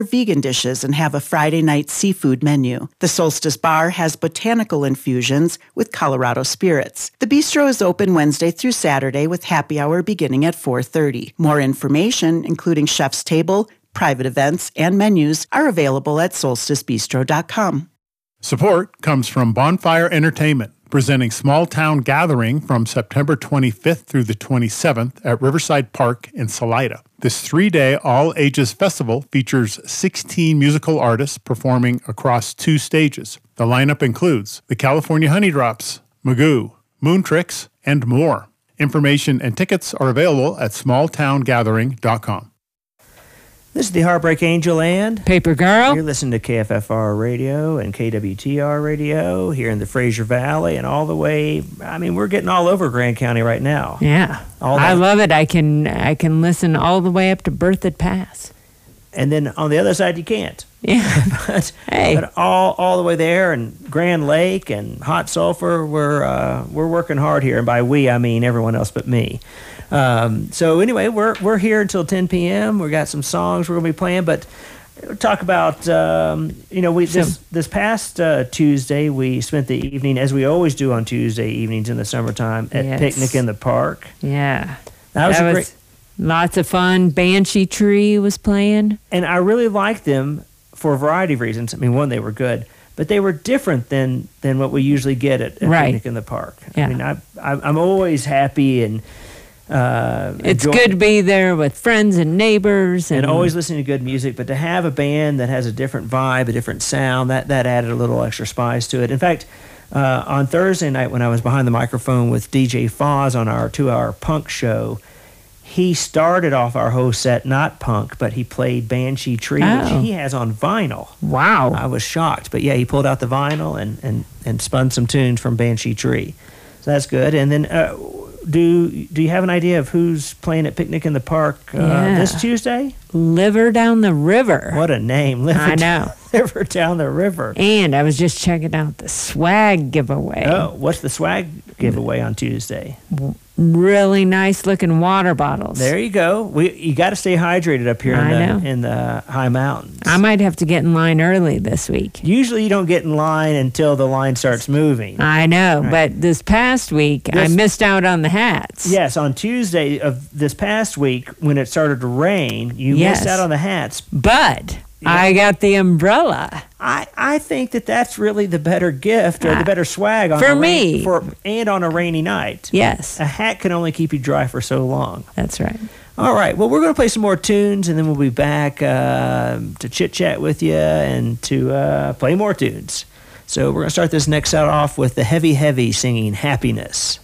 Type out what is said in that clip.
vegan dishes and have a Friday night seafood menu. The Solstice Bar has botanical infusions with Colorado spirits. The bistro is open Wednesday through Saturday with happy hour beginning at 4:30. More information, including chef's table, private events, and menus, are available at solsticebistro.com. Support comes from Bonfire Entertainment, presenting Small Town Gathering from September 25th through the 27th at Riverside Park in Salida. This 3-day all-ages festival features 16 musical artists performing across 2 stages. The lineup includes the California Honeydrops, Magoo, Moontricks, and more. Information and tickets are available at smalltowngathering.com. This is the Heartbreak Angel and Paper Girl. You're listening to KFFR Radio and KWTR Radio here in the Fraser Valley and all the way. I mean, we're getting all over Grand County right now. Yeah, I love it. I can listen all the way up to Berthoud Pass. And then on the other side, you can't. Yeah, but all the way there and Grand Lake and Hot Sulphur, we're working hard here, and by we I mean everyone else but me. So anyway, we're here until 10 p.m. We got some songs we're gonna be playing, but we'll talk about this past Tuesday we spent the evening, as we always do on Tuesday evenings in the summertime, at Picnic in the Park. Yeah, that was great. Lots of fun. Banshee Tree was playing, and I really liked them for a variety of reasons. I mean, one, they were good, but they were different than what we usually get at Picnic in the Park. Yeah. I mean, I'm always happy and it's good to be there with friends and neighbors and always listening to good music. But to have a band that has a different vibe, a different sound, that added a little extra spice to it. In fact, on Thursday night when I was behind the microphone with DJ Foz on our 2-hour punk show, he started off our whole set not punk, but he played Banshee Tree, which he has on vinyl. Wow. I was shocked. But yeah, he pulled out the vinyl and spun some tunes from Banshee Tree. So that's good. And then do you have an idea of who's playing at Picnic in the Park this Tuesday? Liver Down the River. What a name. I know. Liver Down the River. And I was just checking out the swag giveaway. Oh, what's the swag giveaway on Tuesday? Really nice looking water bottles. There you go. You got to stay hydrated up here in the high mountains. I might have to get in line early this week. Usually you don't get in line until the line starts moving. I know, but this past week I missed out on the hats. Yes, on Tuesday of this past week when it started to rain, you missed out on the hats. But I got the umbrella. I think that's really the better gift or the better swag for me and on a rainy night. Yes. A hat can only keep you dry for so long. That's right. All right. Well, we're going to play some more tunes, and then we'll be back to chit-chat with you and to play more tunes. So we're going to start this next set off with the Heavy Heavy singing Happiness.